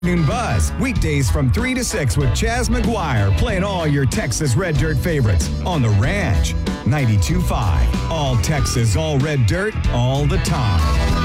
Noon Buzz, weekdays from 3 to 6 with Chaz McGuire, playing all your Texas Red Dirt favorites on The Ranch. 92.5. All Texas, all Red Dirt, all the time.